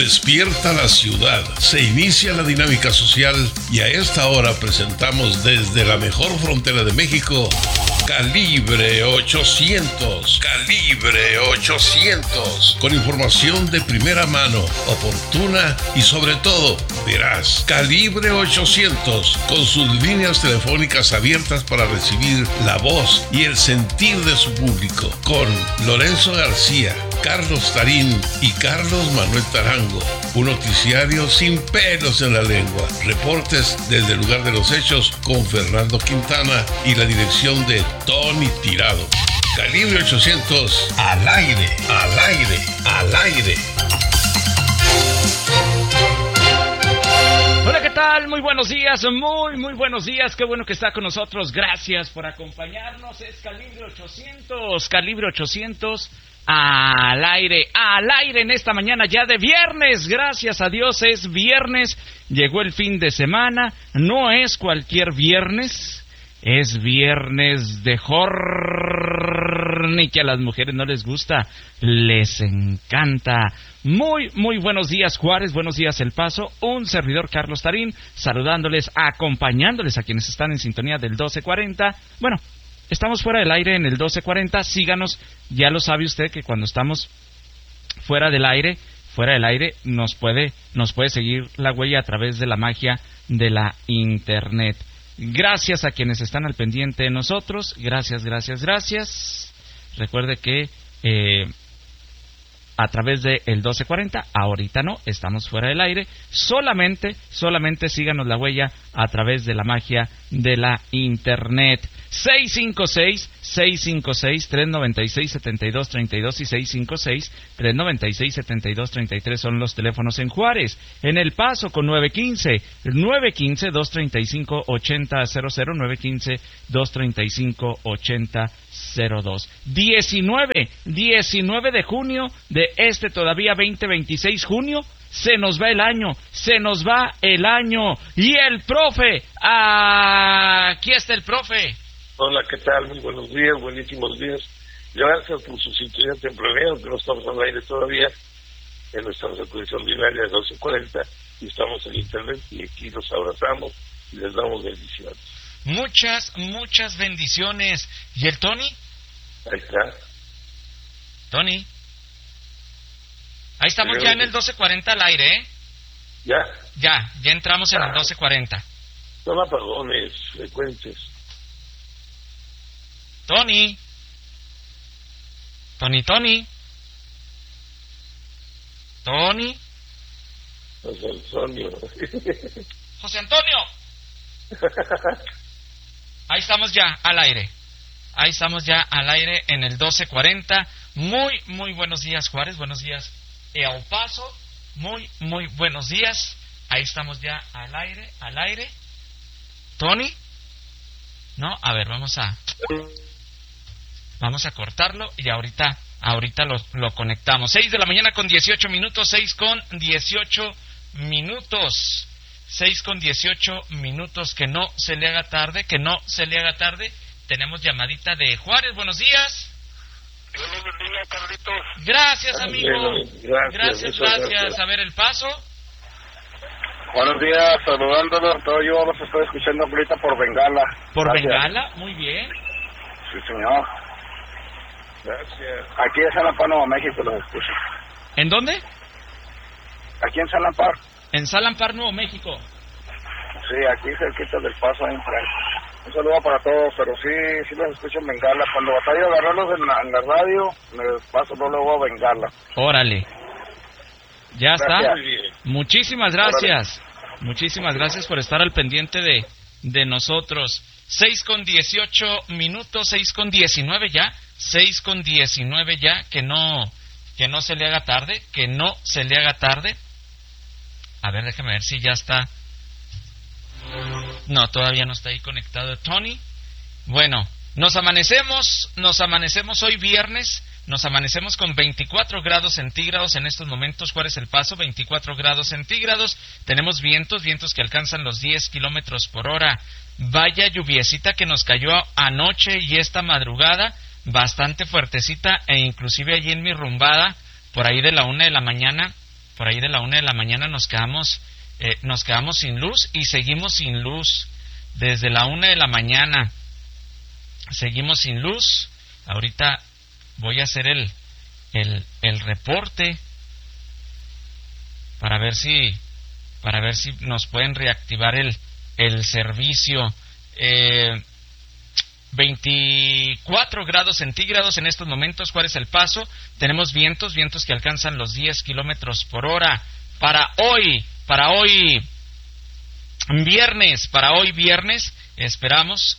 Despierta la ciudad, se inicia la dinámica social y a esta hora presentamos desde la mejor frontera de México, Calibre 800. Calibre 800. Con información de primera mano, oportuna y sobre todo veraz. Calibre 800. Con sus líneas telefónicas abiertas para recibir la voz y el sentir de su público. Con Lorenzo García, Carlos Tarín y Carlos Manuel Tarango. Un noticiario sin pelos en la lengua. Reportes desde el lugar de los hechos con Fernando Quintana y la dirección de Tony Tirado. Calibre 800, al aire, al aire, al aire. Hola, ¿qué tal? Muy buenos días, muy buenos días. Qué bueno que está con nosotros. Gracias por acompañarnos. Es Calibre 800, Calibre 800. Al aire en esta mañana ya de viernes, gracias a Dios es viernes, llegó el fin de semana, no es cualquier viernes, es viernes de horny que a las mujeres no les gusta, les encanta. Muy buenos días Juárez, buenos días El Paso, un servidor Carlos Tarín, saludándoles, acompañándoles a quienes están en sintonía del 1240, bueno, estamos fuera del aire en el 1240, síganos, ya lo sabe usted que cuando estamos fuera del aire nos puede seguir la huella a través de la magia de la internet. Gracias a quienes están al pendiente de nosotros, gracias. Recuerde que a través de el 1240, ahorita no, estamos fuera del aire, solamente síganos la huella a través de la magia de la internet. 656-396-7232 y 656-396-7233 son los teléfonos en Juárez. En El Paso con 915-235-8000, 915-235-8002. 19 de junio de este todavía 2026 junio. Se nos va el año. Y el profe, aquí está el profe. Hola, ¿qué tal? Muy buenos días, buenísimos días. Gracias por su sintonía tempranera, que no estamos al aire todavía en nuestra reproducción diaria de 12:40 y estamos en internet y aquí los abrazamos y les damos bendiciones. Muchas bendiciones. ¿Y el Tony? Ahí está. Tony. Ahí estamos ya en el 12:40 al aire, ¿eh? Ya entramos en el 12:40. Son apagones frecuentes. Tony. José Antonio. Ahí estamos ya al aire en el 12:40. Muy buenos días Juárez, buenos días El Paso, muy buenos días. Ahí estamos ya al aire. Tony, no, a ver, vamos a cortarlo y ahorita lo conectamos. 6 de la mañana con 18 minutos, 6 con 18 minutos, que no se le haga tarde. Tenemos llamadita de Juárez, buenos días. Buenos días, Carlitos. Gracias, amigo. Gracias. A ver, El Paso. Buenos días, saludándolos. Yo los estoy escuchando ahorita por Bengala. Gracias. Bengala? Muy bien. Sí, señor. Gracias. Aquí en San Lampar, Nuevo México, los escucho. ¿En dónde? Aquí en San Lampar. En San Lampar, Nuevo México. Sí, aquí cerquita del Paso, ahí enfrente. Un saludo para todos, pero sí los escucho en Bengala. Cuando batallo a agarrarlos en la radio, me paso luego a Bengala. Órale. Ya Gracias. está. Muchísimas gracias. Muchísimas gracias por estar al pendiente de nosotros. 6 con 18 minutos, 6 con 19 ya. 6 con 19 ya, que no se le haga tarde, A ver, déjame ver si ya está. No, todavía no está ahí conectado Tony. Bueno, nos amanecemos hoy viernes, nos amanecemos con 24 grados centígrados en estos momentos. Juárez El Paso, 24 grados centígrados. Tenemos vientos que alcanzan los 10 kilómetros por hora. Vaya lluviecita que nos cayó anoche y esta madrugada, bastante fuertecita, e inclusive allí en mi rumbada, por ahí de la 1 de la mañana, por ahí de la 1 de la mañana nos quedamos sin luz y seguimos sin luz desde la 1 de la mañana. Seguimos sin luz. Ahorita voy a hacer el reporte para ver si nos pueden reactivar el servicio. 24 grados centígrados en estos momentos. ¿Cuál es el paso? Tenemos vientos que alcanzan los 10 kilómetros por hora. Para hoy viernes, esperamos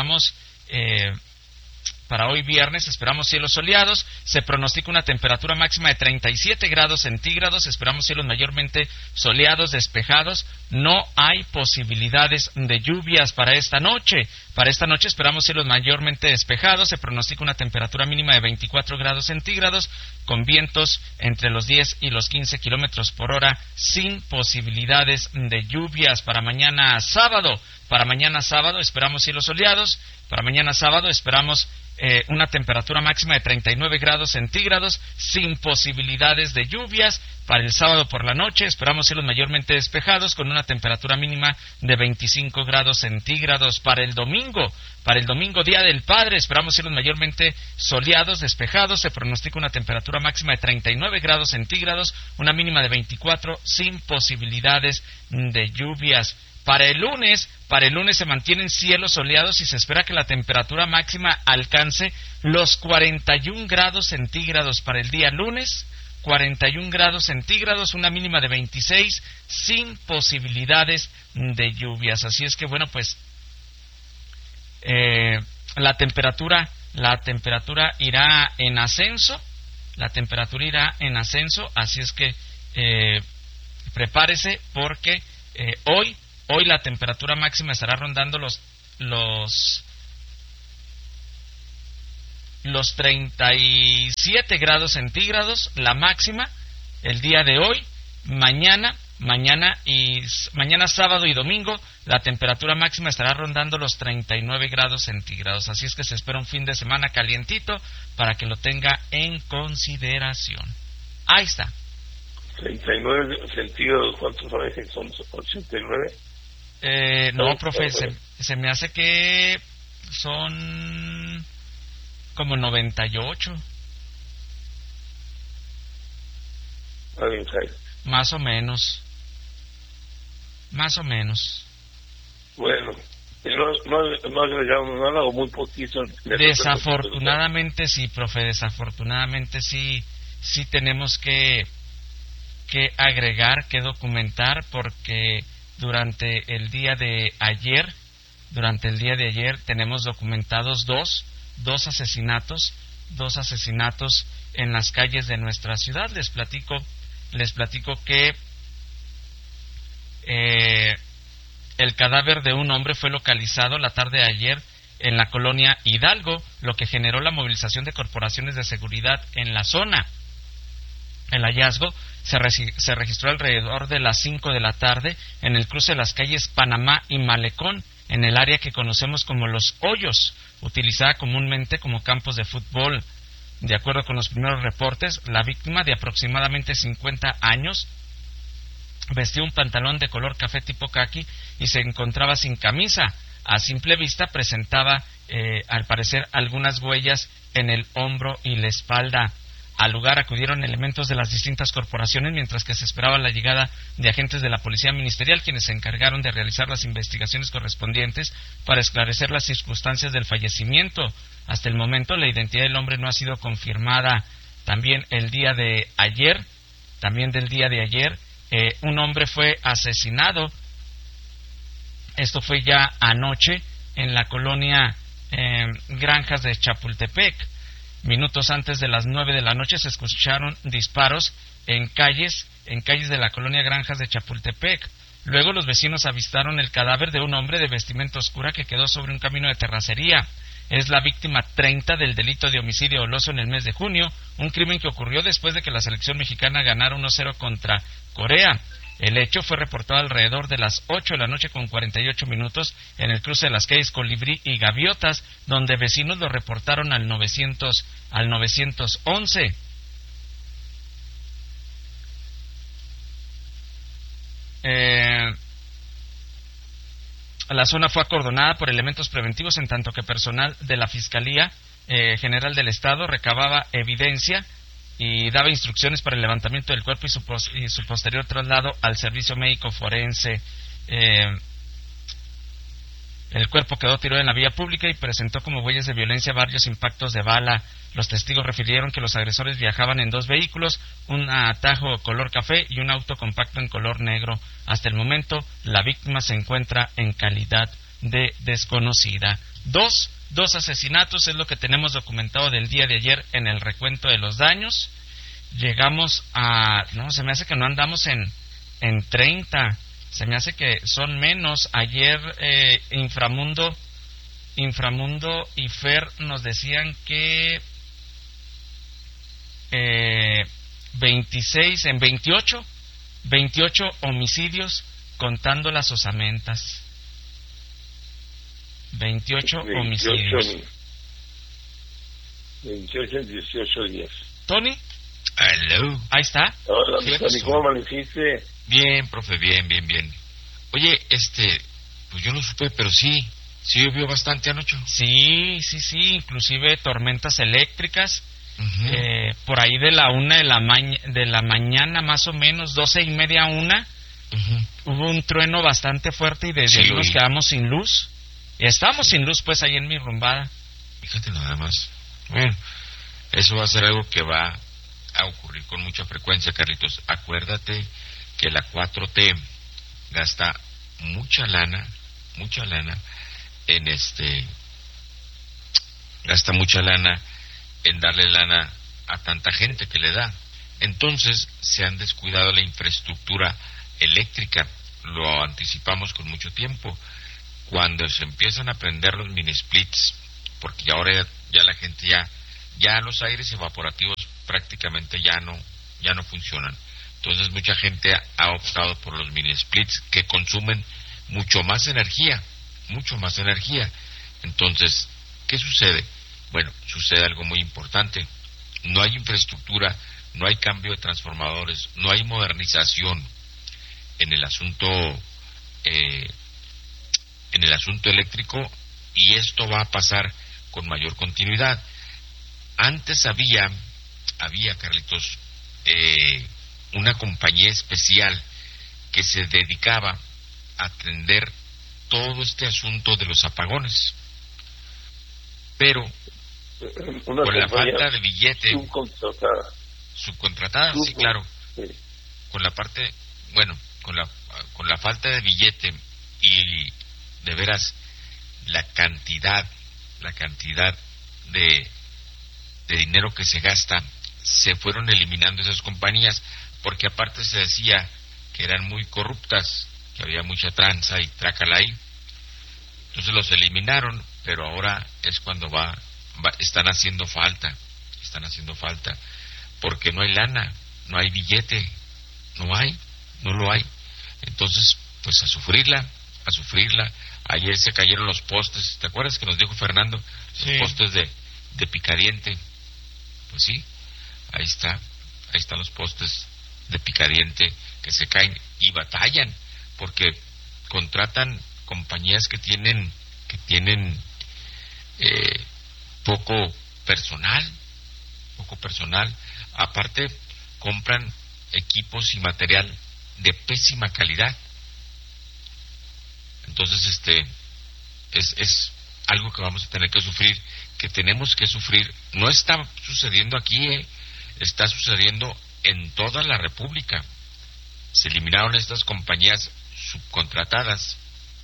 cielos soleados. Se pronostica una temperatura máxima de 37 grados centígrados. Esperamos cielos mayormente soleados, despejados. No hay posibilidades de lluvias para esta noche. Para esta noche esperamos cielos mayormente despejados. Se pronostica una temperatura mínima de 24 grados centígrados, con vientos entre los 10 y los 15 kilómetros por hora, sin posibilidades de lluvias. Para mañana sábado esperamos cielos soleados. Para mañana sábado esperamos una temperatura máxima de 39 grados centígrados, sin posibilidades de lluvias. Para el sábado por la noche esperamos cielos mayormente despejados, con una temperatura mínima de 25 grados centígrados. Para el domingo, Día del Padre, esperamos cielos mayormente soleados, despejados. Se pronostica una temperatura máxima de 39 grados centígrados, una mínima de 24, sin posibilidades de lluvias. Para el lunes se mantienen cielos soleados y se espera que la temperatura máxima alcance los 41 grados centígrados. Para el día lunes, 41 grados centígrados, una mínima de 26, sin posibilidades de lluvias. Así es que, bueno, pues la temperatura irá en ascenso. Así es que prepárese, porque hoy la temperatura máxima estará rondando los 37 grados centígrados, la máxima, el día de hoy. Mañana sábado y domingo, la temperatura máxima estará rondando los 39 grados centígrados. Así es que se espera un fin de semana calientito para que lo tenga en consideración. Ahí está. 39 centígrados, ¿cuántos parece? ¿Son 89? No, profe, se me hace que son como 98. Más o menos. Bueno, no agregamos nada o muy poquito. Desafortunadamente sí, profe, desafortunadamente sí tenemos que agregar, que documentar, porque durante el día de ayer tenemos documentados dos asesinatos en las calles de nuestra ciudad. Les platico que el cadáver de un hombre fue localizado la tarde de ayer en la colonia Hidalgo, lo que generó la movilización de corporaciones de seguridad en la zona. El hallazgo se registró alrededor de las 5 de la tarde en el cruce de las calles Panamá y Malecón, en el área que conocemos como Los Hoyos, utilizada comúnmente como campos de fútbol. De acuerdo con los primeros reportes, la víctima, de aproximadamente 50 años, vestía un pantalón de color café tipo caqui y se encontraba sin camisa. A simple vista presentaba, al parecer, algunas huellas en el hombro y la espalda. Al lugar acudieron elementos de las distintas corporaciones, mientras que se esperaba la llegada de agentes de la Policía Ministerial, quienes se encargaron de realizar las investigaciones correspondientes para esclarecer las circunstancias del fallecimiento. Hasta el momento, la identidad del hombre no ha sido confirmada. También del día de ayer, un hombre fue asesinado. Esto fue ya anoche en la colonia Granjas de Chapultepec. Minutos antes de las 9 de la noche se escucharon disparos en calles de la colonia Granjas de Chapultepec. Luego los vecinos avistaron el cadáver de un hombre de vestimenta oscura que quedó sobre un camino de terracería. Es la víctima 30 del delito de homicidio doloso en el mes de junio, un crimen que ocurrió después de que la selección mexicana ganara 1-0 contra Corea. El hecho fue reportado alrededor de las 8 de la noche con 48 minutos en el cruce de las calles Colibrí y Gaviotas, donde vecinos lo reportaron al 911. La zona fue acordonada por elementos preventivos, en tanto que personal de la Fiscalía General del Estado recababa evidencia y daba instrucciones para el levantamiento del cuerpo y su posterior traslado al servicio médico forense. El cuerpo quedó tirado en la vía pública y presentó como huellas de violencia varios impactos de bala. Los testigos refirieron que los agresores viajaban en 2 vehículos, un Atajo color café y un auto compacto en color negro. Hasta el momento, la víctima se encuentra en calidad de desconocida. Dos asesinatos es lo que tenemos documentado del día de ayer en el recuento de los daños. Llegamos a... No, se me hace que no andamos en 30. Se me hace que son menos. Ayer Inframundo y Fer nos decían que 28 homicidios contando las osamentas. 28 homicidios. 28 en 18 días. ¿Tony? Hello. Ahí está. Hola, Tony, ¿cómo amaneciste? Bien, profe, bien. Oye, pues yo no supe, pero sí llovió bastante anoche. Sí, inclusive tormentas eléctricas. Uh-huh. Por ahí de la 1 de la mañana, más o menos, 12:30, 1, uh-huh, hubo un trueno bastante fuerte y desde ahí nos quedamos sin luz. Estábamos sin luz, pues, ahí en mi rumbada. Fíjate nada más. Bueno, eso va a ser algo que va a ocurrir con mucha frecuencia, Carlitos. Acuérdate que la 4T gasta mucha lana en gasta mucha lana en darle lana a tanta gente que le da. Entonces se han descuidado la infraestructura eléctrica. Lo anticipamos con mucho tiempo. Cuando se empiezan a prender los mini splits, porque ahora ya la gente ya los aires evaporativos prácticamente ya no funcionan. Entonces mucha gente ha optado por los mini splits, que consumen mucho más energía. Entonces, ¿qué sucede? Bueno, sucede algo muy importante. No hay infraestructura, no hay cambio de transformadores, no hay modernización en el asunto eléctrico, y esto va a pasar con mayor continuidad. Antes había, Carlitos, una compañía especial que se dedicaba a atender todo este asunto de los apagones, pero con la falta de billete subcontratada, sí, claro, sí. con la falta de billete y de veras la cantidad de dinero que se gasta, se fueron eliminando esas compañías, porque aparte se decía que eran muy corruptas, que había mucha tranza y trácala ahí. Entonces los eliminaron, pero ahora es cuando están haciendo falta, porque no hay lana, no hay billete, no lo hay. Entonces, pues a sufrirla. Ayer se cayeron los postes, ¿te acuerdas que nos dijo Fernando? Sí. Los postes de Picadiente. Pues sí, ahí están los postes de Picadiente que se caen y batallan, porque contratan compañías que tienen poco personal, aparte compran equipos y material de pésima calidad. Entonces es algo que vamos a tener que sufrir, que tenemos que sufrir. No está sucediendo aquí, está sucediendo en toda la República. Se eliminaron estas compañías subcontratadas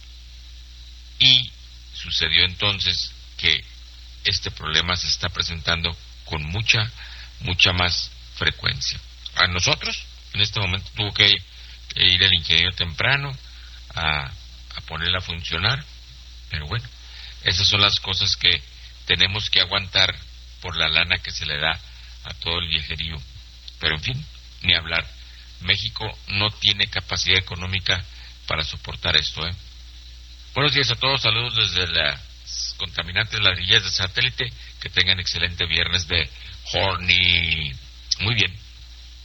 y sucedió entonces que este problema se está presentando con mucha más frecuencia. A nosotros en este momento tuvo que ir el ingeniero temprano a ponerla a funcionar, pero bueno, esas son las cosas que tenemos que aguantar por la lana que se le da a todo el viejerío. Pero en fin, ni hablar. México no tiene capacidad económica para soportar esto, ¿eh? Buenos días a todos, saludos desde las contaminantes ladrillas de satélite. Que tengan excelente viernes de Horny. Muy bien.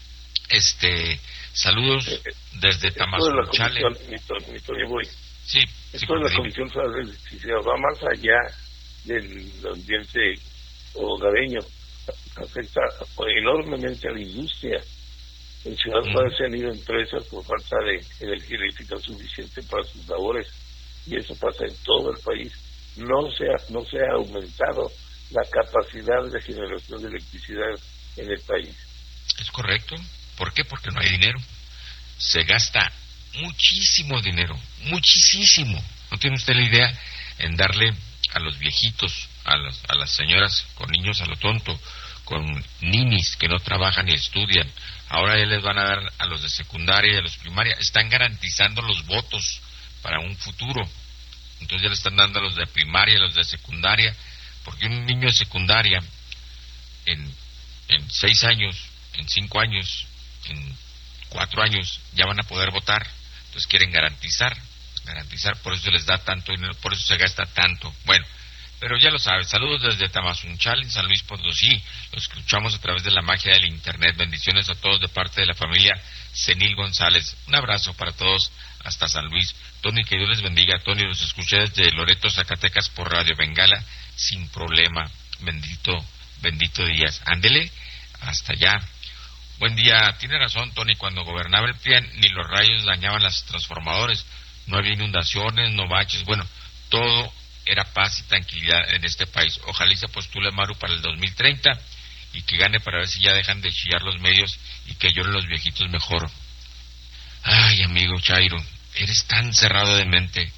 Saludos desde Tamazunchale. Sí, esto de la Comisión Federal de Electricidad va más allá del ambiente hogareño, afecta enormemente a la industria. En Ciudad Juárez se han ido empresas por falta de energía eléctrica suficiente para sus labores, y eso pasa en todo el país. No se ha aumentado la capacidad de generación de electricidad en el país. Es correcto. ¿Por qué? Porque no hay dinero. Se gasta muchísimo dinero, muchísimo. ¿No tiene usted la idea en darle a los viejitos, a las señoras con niños a lo tonto, con ninis que no trabajan ni estudian? Ahora ya les van a dar a los de secundaria y a los primaria. Están garantizando los votos para un futuro. Entonces ya le están dando a los de primaria y a los de secundaria, porque un niño de secundaria en 6 años, en 5 años, en 4 años ya van a poder votar. Entonces quieren garantizar, por eso les da tanto dinero, por eso se gasta tanto. Bueno, pero ya lo sabes. Saludos desde Tamazunchale, en San Luis Potosí. Los escuchamos a través de la magia del internet. Bendiciones a todos de parte de la familia Zenil González. Un abrazo para todos hasta San Luis. Tony, que Dios les bendiga. Tony, los escuché desde Loreto, Zacatecas, por Radio Bengala sin problema. Bendito días. Ándele hasta allá. Buen día. Tiene razón, Tony. Cuando gobernaba el PRI, ni los rayos dañaban las transformadores. No había inundaciones, no baches. Bueno, todo era paz y tranquilidad en este país. Ojalá y se postule Maru para el 2030 y que gane, para ver si ya dejan de chillar los medios y que lloren los viejitos mejor. Ay, amigo Chairo, eres tan cerrado de mente.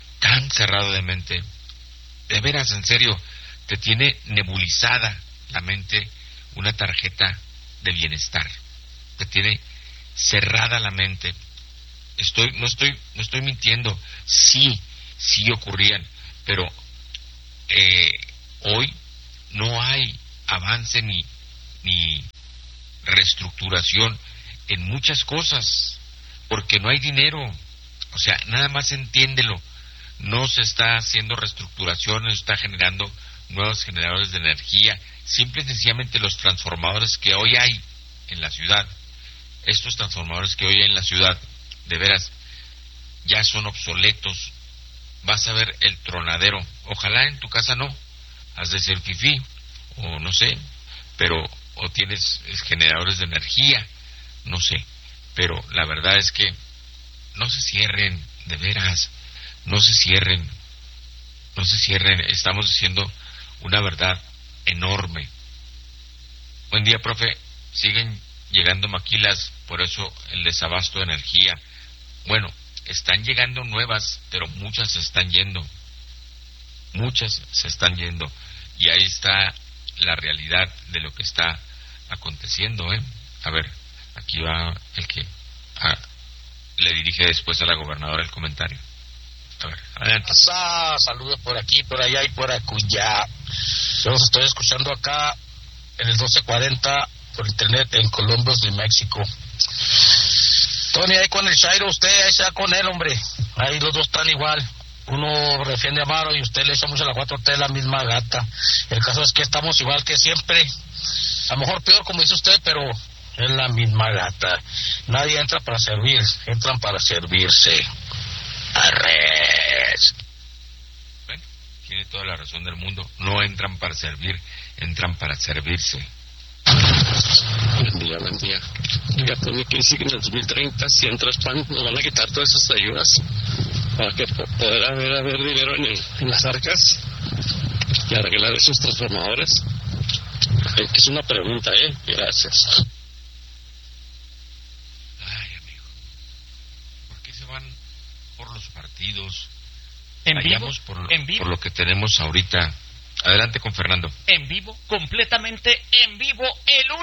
De veras, en serio, te tiene nebulizada la mente una tarjeta de bienestar. Te tiene cerrada la mente. No estoy mintiendo. Sí ocurrían, pero hoy no hay avance ni reestructuración en muchas cosas, porque no hay dinero. O sea, nada más entiéndelo. No se está haciendo reestructuración, no se está generando nuevos generadores de energía. Simple y sencillamente los transformadores que hoy hay en la ciudad, estos transformadores que hoy hay en la ciudad, de veras, ya son obsoletos. Vas a ver el tronadero. Ojalá en tu casa no, has de ser fifí, o no sé, pero o tienes generadores de energía, no sé, pero la verdad es que no se cierren, de veras, no se cierren, estamos diciendo una verdad enorme. Buen día, profe. Siguen llegando maquilas, por eso el desabasto de energía. Bueno, están llegando nuevas, pero muchas se están yendo. Y ahí está la realidad de lo que está aconteciendo, A ver, aquí va el que le dirige después a la gobernadora el comentario. A ver, adelante. Saludos por aquí, por allá y por acullá. Yo los estoy escuchando acá en el 1240 por internet en Columbus, New México. Tony, ahí con el Chairo, usted ahí sea con él, hombre. Ahí los dos están igual. Uno defiende a Amaro y usted le echa mucho la 4T, la misma gata. El caso es que estamos igual que siempre. A lo mejor peor, como dice usted, pero es la misma gata. Nadie entra para servir, entran para servirse. Arres. Bueno, tiene toda la razón del mundo. No entran para servir, entran para servirse. Buen día. Mira, Tony, que sí que en el 2030, si entras PAN, nos van a quitar todas esas ayudas para que poder haber dinero en las arcas y arreglar esos transformadores. Es una pregunta, Gracias. Ay, amigo, ¿por qué se van por los partidos? En vivo, por lo que tenemos ahorita. Adelante con Fernando. En vivo, completamente en vivo, el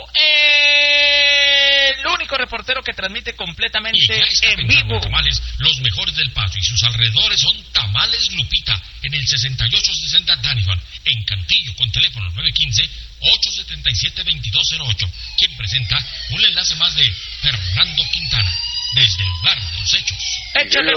único reportero que transmite completamente en vivo. Tamales, los mejores del Paso y sus alrededores son Tamales Lupita, en el 6860 Danifan, en Cantillo, con teléfono 915-877-2208, quien presenta un enlace más de Fernando Quintana, desde el lugar de los hechos. ¡Échale!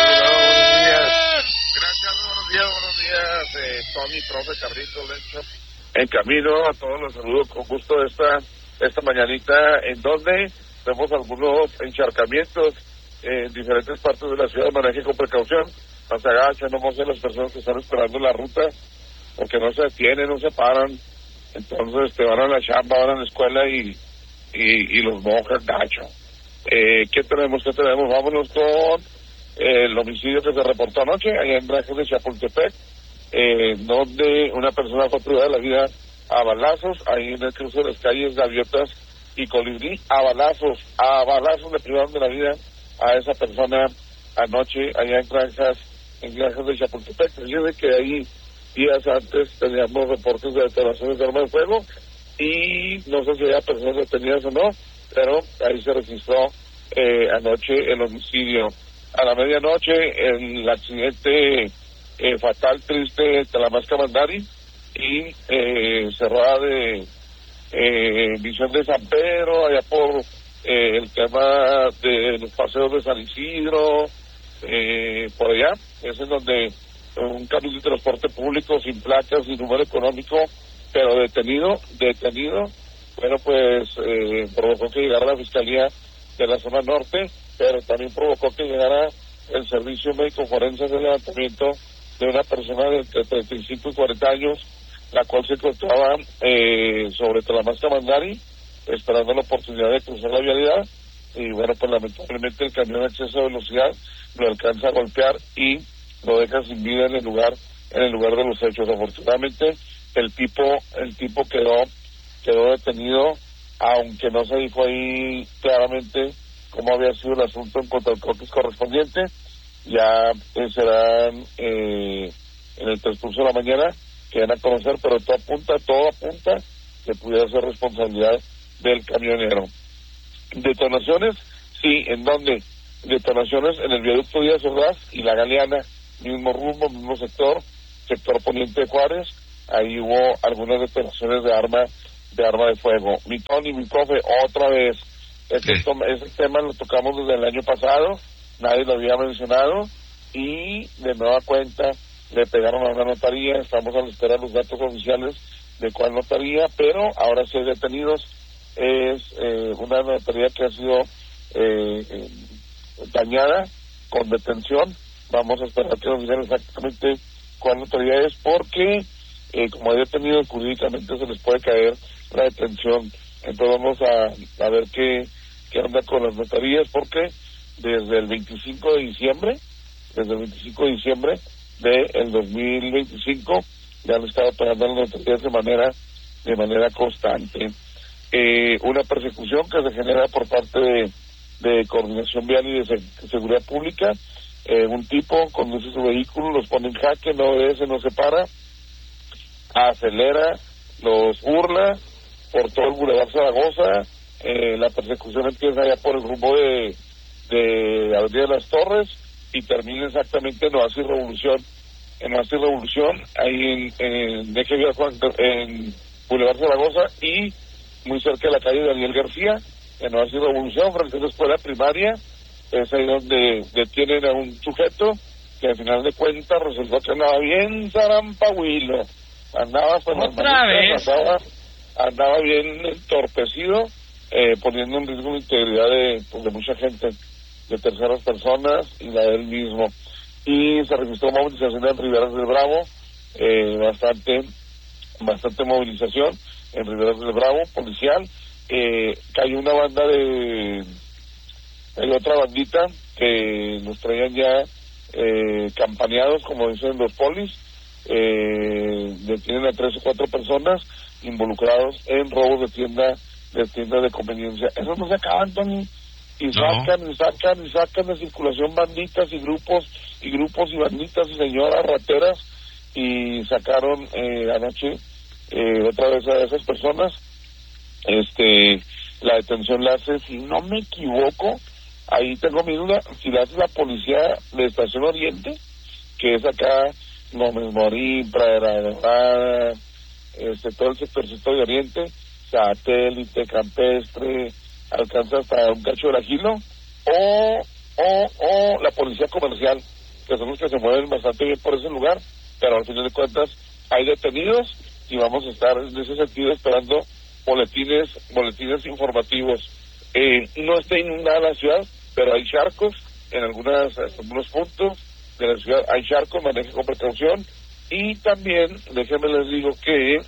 Gracias, buenos días, Tony, profe, Carlitos, Lencho. En camino a todos los saludo con gusto de esta esta mañanita, en donde vemos algunos encharcamientos en diferentes partes de la ciudad. Maneje con precaución, no se agachan, no mocen las personas que están esperando la ruta, porque no se detienen, no se paran, entonces van a la chamba, van a la escuela y los mojan gacho. ¿Qué tenemos? Vámonos con el homicidio que se reportó anoche allá en Rancho de Chapultepec, donde una persona fue privada de la vida a balazos, ahí en el cruce de las calles Gaviotas y Colibrí. A balazos le privaron de la vida a esa persona anoche allá en Granjas de Chapultepec. Fíjense que ahí días antes teníamos reportes de detonaciones de arma de fuego y no sé si había personas detenidas o no, pero ahí se registró anoche el homicidio. A la medianoche el accidente fatal, triste, de Talamasca-Mandari y cerrada de Visión de San Pedro, allá por el tema de los paseos de San Isidro, por allá, es en donde un camión de transporte público sin placas, sin número económico, pero detenido, bueno, pues provocó que llegara la Fiscalía de la zona norte, pero también provocó que llegara el Servicio Médico Forense de levantamiento de una persona de entre 35 y 40 años, la cual se encontraba sobre Talamasca-Mandari, esperando la oportunidad de cruzar la vialidad, y bueno, pues lamentablemente el camión de exceso de velocidad lo alcanza a golpear y lo deja sin vida en el lugar de los hechos. Afortunadamente el tipo quedó detenido, aunque no se dijo ahí claramente cómo había sido el asunto en cuanto al corpus correspondiente. Ya serán en el transcurso de la mañana que van a conocer, pero todo apunta que pudiera ser responsabilidad del camionero. Detonaciones, sí, ¿en dónde? Detonaciones en el viaducto Díaz Ordaz y la Galeana, mismo rumbo, mismo sector poniente de Juárez. Ahí hubo algunas detonaciones de arma de fuego. Mi Tony, mi profe, otra vez, ese tema lo tocamos desde el año pasado, nadie lo había mencionado, y de nueva cuenta le pegaron a una notaría. Estamos a la espera de los datos oficiales de cuál notaría, pero ahora sí hay detenidos. Es una notaría que ha sido dañada con detención. Vamos a esperar que nos digan exactamente cuál notaría es, porque como hay detenidos, jurídicamente se les puede caer la detención. Entonces vamos a ver qué onda con las notarías, porque desde el 25 de diciembre del 2025 ya han estado operando las notarías de manera constante. Una persecución que se genera por parte de Coordinación Vial y de Seguridad Pública. Un tipo conduce su vehículo, los pone en jaque, no obedece, no se para, acelera, los burla por todo el Boulevard Zaragoza. La persecución empieza allá por el rumbo de Avenida de las Torres y termina exactamente en Oasis Revolución, ahí en Eje Vía Juan, en Boulevard Zaragoza, y muy cerca de la calle Daniel García, en Oasis Revolución, frente a la escuela primaria. Es ahí donde detienen a un sujeto que al final de cuentas resultó que andaba bien zarampahuilo, andaba hasta andaba bien entorpecido, poniendo en riesgo la integridad de mucha gente, de terceras personas y la de él mismo. Y se registró movilización en Riberas del Bravo, bastante movilización en Riberas del Bravo, policial. Cayó una banda hay otra bandita que nos traían ya campaneados, como dicen los polis. Detienen a 3 o 4 personas involucrados en robos de tiendas de conveniencia. Eso no se acaban, Tony, y sacan de circulación banditas y grupos y banditas y señoras rateras, y sacaron anoche otra vez a esas personas. La detención la hace, si no me equivoco, ahí tengo mi duda, si la hace la policía de Estación Oriente, que es acá Gómez Morín, Pradera de Nevada, todo el sector de Oriente, Satélite, Campestre, alcanza hasta un cacho de Agilo, o la policía comercial, que son los que se mueven bastante bien por ese lugar, pero al final de cuentas hay detenidos y vamos a estar en ese sentido esperando boletines informativos. No está inundada la ciudad, pero hay charcos en algunos puntos de la ciudad, hay charcos, manejen con precaución. Y también, déjenme les digo que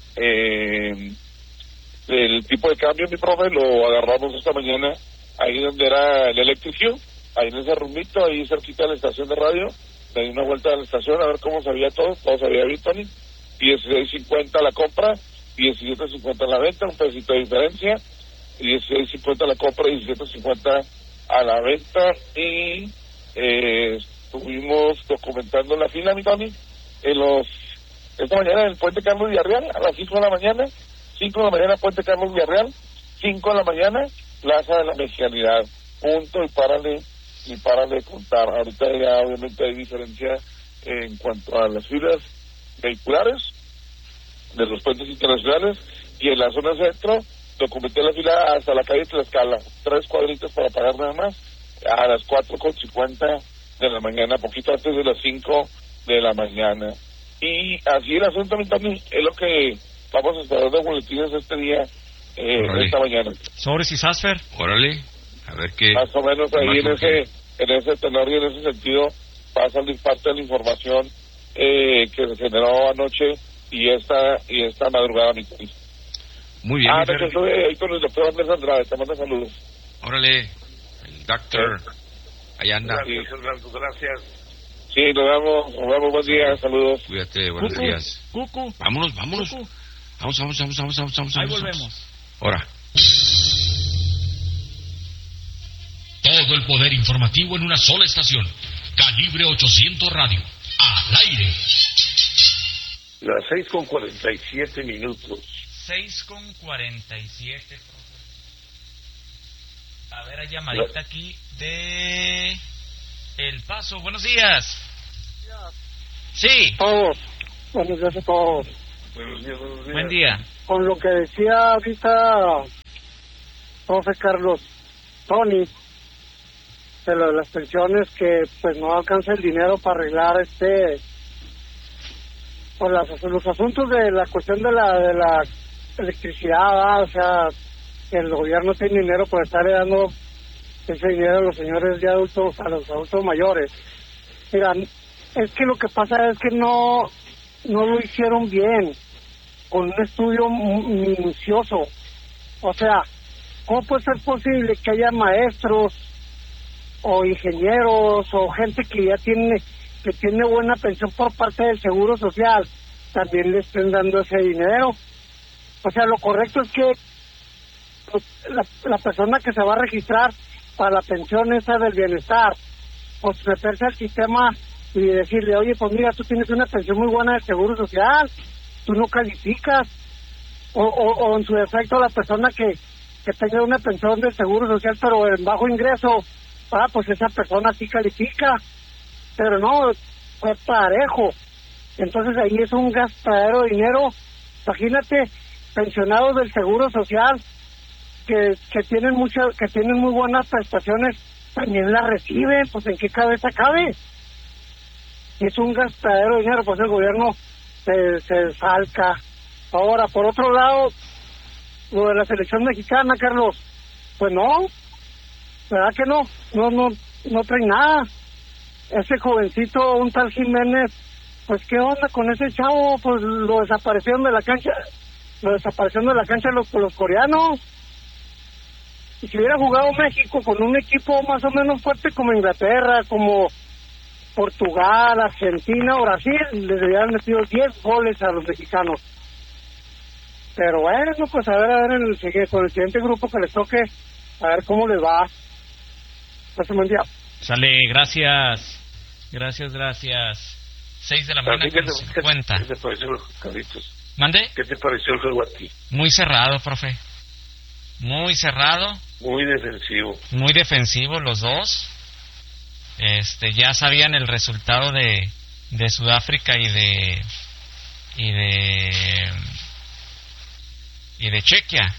el tipo de cambio, mi profe, lo agarramos esta mañana ahí donde era el Electric, ahí en ese rumito, ahí cerquita de la estación de radio. Le di una vuelta a la estación a ver cómo sabía todo sabía bien, Tony. 16.50 la compra, 17.50 la venta, un pesito de diferencia. 16.50 la compra, 17.50 a la venta. Y estuvimos documentando la fila, mi Tony, esta mañana en el Puente Carlos Villarreal, a las 5 de la mañana, 5 de la mañana Puente Carlos Villarreal, 5 de la mañana Plaza de la Mexicanidad, punto, y párale de contar. Ahorita ya obviamente hay diferencia en cuanto a las filas vehiculares de los puentes internacionales, y en la zona centro documenté la fila hasta la calle Tlaxcala, 3 cuadritos para pagar nada más, a las 4:50 de la mañana, poquito antes de las 5 de la mañana. Y así el asunto también es lo que vamos a esperar de boletines este día, esta mañana. Sobres y Sasfer. Órale, a ver qué. Más o menos ahí en ese tenor y en ese sentido va a salir parte de la información que se generó anoche y esta madrugada, mi país. Muy bien. Me estoy ahí con el doctor Andrés Andrade, te mando saludos. Órale, el doctor, allá anda. Gracias. Sí, nos vemos, buen día, saludos. Cuídate, buenos días. Cucu. Vámonos. Cucu. Vamos. Ahí volvemos. Ahora. Todo el poder informativo en una sola estación. Calibre 800 Radio. Al aire. Las 6:47 minutos. 6:47. A ver, hay llamadita aquí de El Paso. Buenos días. Sí. Todos. Buenos días a todos. Buenos días. Buen día. Con lo que decía ahorita profe Carlos, Tony, de lo de las pensiones, que pues no alcanza el dinero para arreglar pues los asuntos de la cuestión de la electricidad, o sea, que el gobierno tiene dinero por estarle dando ese dinero a los señores de adultos, a los adultos mayores. Mira, es que lo que pasa es que no lo hicieron bien, con un estudio minucioso. O sea, ¿cómo puede ser posible que haya maestros o ingenieros o gente que ya tiene buena pensión por parte del Seguro Social, también le estén dando ese dinero? O sea, lo correcto es que pues, la persona que se va a registrar para la pensión esa del bienestar, pues meterse al sistema y decirle, oye, pues mira, tú tienes una pensión muy buena del Seguro Social, tú no calificas, o en su defecto la persona que tenga una pensión del Seguro Social pero en bajo ingreso, pues esa persona sí califica, pero no, fue parejo. Entonces ahí es un gastadero de dinero. Imagínate, pensionados del Seguro Social que tienen muy buenas prestaciones, también las reciben, pues ¿en qué cabeza cabe? Es un gastadero de dinero, pues el gobierno se desfalca. Ahora, por otro lado, lo de la selección mexicana, Carlos, pues no, ¿verdad que no trae nada? Ese jovencito, un tal Jiménez, pues ¿qué onda con ese chavo? Pues lo desaparecieron de la cancha los coreanos. Y si hubiera jugado México con un equipo más o menos fuerte como Inglaterra, como Portugal, Argentina o Brasil, les hubieran metido 10 goles a los mexicanos. Pero bueno, pues a ver con el siguiente grupo que les toque, a ver cómo les va. Pues buen día. Sale, gracias. 6 de la mañana con 50. ¿Qué te pareció, Carlitos? ¿Mande? ¿Qué te pareció el juego a ti? Muy cerrado, profe. Muy cerrado. Muy defensivo. Muy defensivo los dos. Ya sabían el resultado de Sudáfrica y de Chequia.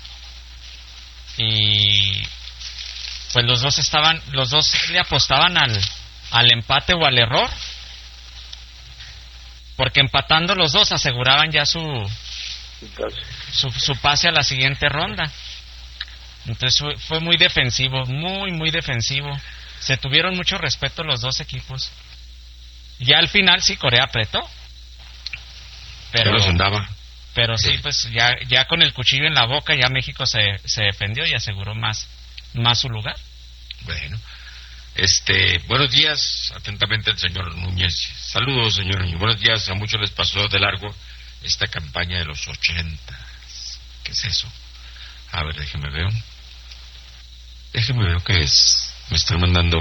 Y pues los dos le apostaban al empate o al error, porque empatando los dos aseguraban ya su su pase a la siguiente ronda. Entonces fue muy defensivo, muy defensivo. Se tuvieron mucho respeto los dos equipos. Ya al final sí Corea apretó, pero sí, pues ya con el cuchillo en la boca ya México se defendió y aseguró más su lugar. Bueno, buenos días, atentamente el señor Núñez. Saludos, señor Núñez. Buenos días. A muchos les pasó de largo esta campaña de los 80. ¿Qué es eso? A ver, déjeme ver qué es. Me están mandando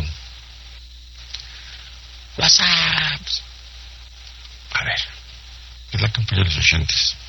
WhatsApp. A ver, ¿qué es la campaña de los 80?